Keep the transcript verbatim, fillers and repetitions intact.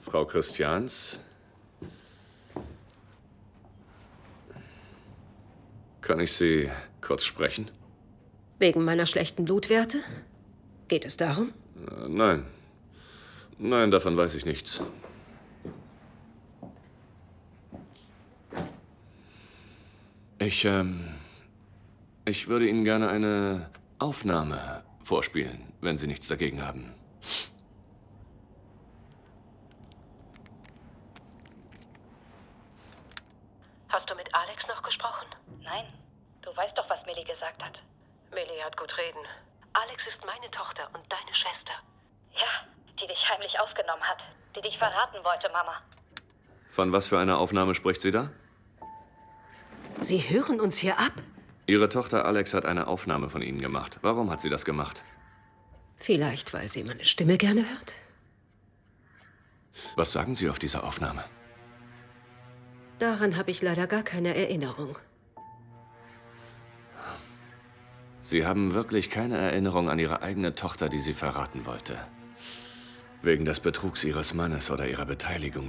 Frau Christians? Kann ich Sie kurz sprechen? Wegen meiner schlechten Blutwerte? Geht es darum? Äh, nein. Nein, davon weiß ich nichts. Ich, ähm... Ich würde Ihnen gerne eine Aufnahme vorspielen, wenn Sie nichts dagegen haben. Hast du mit Alex noch gesprochen? Nein, du weißt doch, was Millie gesagt hat. Millie hat gut reden. Alex ist meine Tochter und deine Schwester. Ja, die dich heimlich aufgenommen hat. Die dich verraten wollte, Mama. Von was für einer Aufnahme spricht sie da? Sie hören uns hier ab? Ihre Tochter Alex hat eine Aufnahme von Ihnen gemacht. Warum hat sie das gemacht? Vielleicht, weil sie meine Stimme gerne hört. Was sagen Sie auf dieser Aufnahme? Daran habe ich leider gar keine Erinnerung. Sie haben wirklich keine Erinnerung an Ihre eigene Tochter, die Sie verraten wollte. Wegen des Betrugs Ihres Mannes oder Ihrer Beteiligung